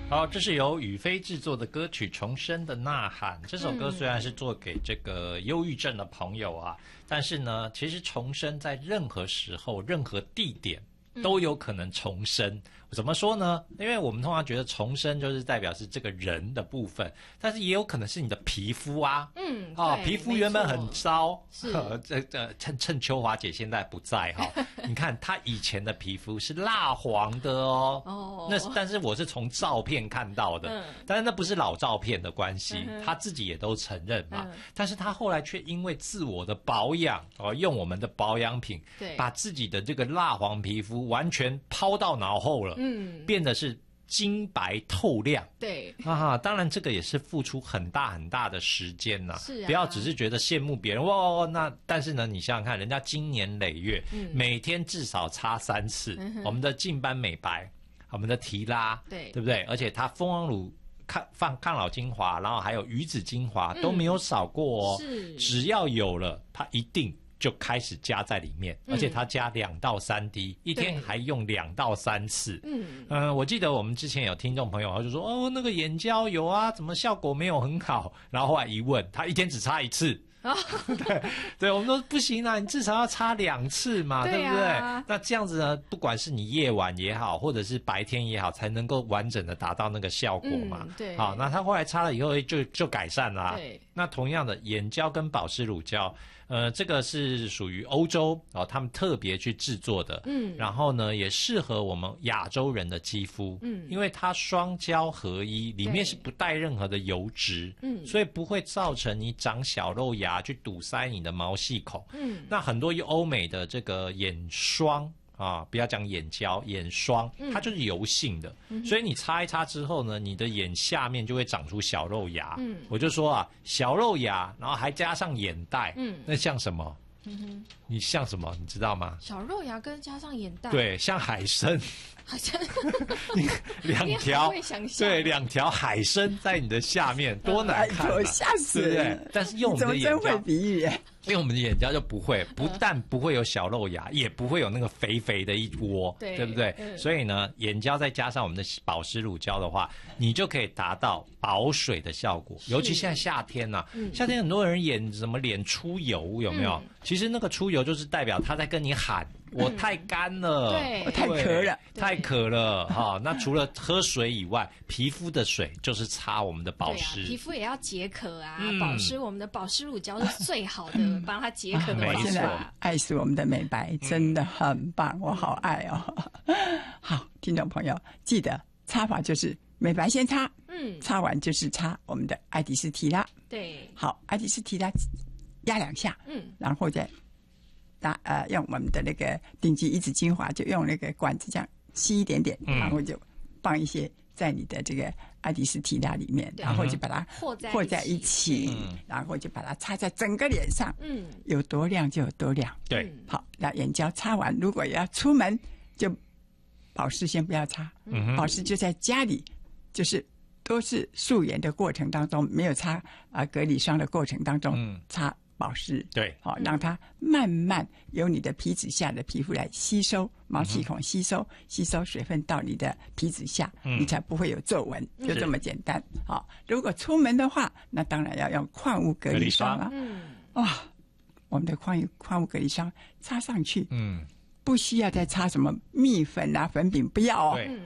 好，这是由宇飞制作的歌曲《重生的呐喊》。这首歌虽然是做给这个忧郁症的朋友啊，但是呢，其实重生在任何时候、任何地点都有可能重生。怎么说呢？因为我们通常觉得重生就是代表是这个人的部分，但是也有可能是你的皮肤啊。皮肤原本很糟，趁秋华姐现在不在哈，你看她以前的皮肤是蜡黄的哦。但是我是从照片看到的，但是那不是老照片的关系，她自己也都承认嘛。但是她后来却因为自我的保养用我们的保养品，把自己的这个蜡黄皮肤完全抛到脑后了。变得是金白透亮。对当然这个也是付出很大很大的时间呐。是不要只是觉得羡慕别人哇，那但是呢，你想想看，人家经年累月，每天至少擦3次，我们的净斑美白，我们的提拉，对不对？而且它蜂王乳。抗老精华，然后还有鱼子精华都没有少过哦。只要有了，它一定就开始加在里面，而且它加2到3滴，一天还用2到3次。我记得我们之前有听众朋友他就说那个眼胶有啊，怎么效果没有很好？然后后来一问，他一天只擦1次。对，我们说不行啊，你至少要擦2次嘛，对不对？那这样子呢，不管是你夜晚也好，或者是白天也好，才能够完整的达到那个效果嘛。好，那他后来擦了以后就改善啦。对，那同样的眼胶跟保湿乳胶，这个是属于欧洲他们特别去制作的。然后呢，也适合我们亚洲人的肌肤。因为它双胶合一，里面是不带任何的油脂。所以不会造成你长小肉芽去堵塞你的毛细孔。那很多欧美的这个眼霜不要讲眼胶，眼霜它就是油性的。所以你擦一擦之后呢，你的眼下面就会长出小肉芽。我就说小肉芽，然后还加上眼袋，那像什么？你像什么？你知道吗？ 小肉芽跟加上眼袋， 对，像海参。 好像 2条海参在你的下面，多难看啊！ 吓死人！ 对，但是用我们的眼胶， 怎么真会比喻？ 因为我们的眼胶就不会，不但不会有小肉芽，也不会有那个肥肥的一窝，对不对？所以呢，眼胶再加上我们的保湿乳胶的话，你就可以达到保水的效果。尤其现在夏天夏天很多人脸出油，有没有？其实那个出油就是代表他在跟你喊。我太干了， 我太渴了， 太渴了那除了喝水以外，皮肤的水就是擦我们的保湿。 皮肤也要解渴啊，保湿我们的保湿乳胶是最好的，帮它解渴的方法。 现在爱是我们的美白，真的很棒，我好爱哦。好，听众朋友，记得擦法就是美白先擦，擦完就是擦我们的爱迪斯提拉。对，好，爱迪斯提拉压2下，然后再。用我们的那个顶级鱼子精华，就用那个管子这样吸一点点，然后就放一些在你的这个爱迪斯提拉里面，然后就把它和在一起，然后就把它擦在整个脸上，有多亮就有多亮。对，好，那眼胶擦完，如果要出门，就保湿先不要擦，保湿就在家里，就是都是素颜的过程当中，没有擦隔离霜的过程当中，擦。保湿对，好，让它慢慢由你的皮脂下的皮肤来吸收毛细孔，吸收水分到你的皮脂下，你才不会有皱纹，就这么简单。好，如果出门的话，那当然要用矿物隔离霜啊。我们的矿物隔离霜擦上去，不需要再擦什么蜜粉啊、粉饼，不要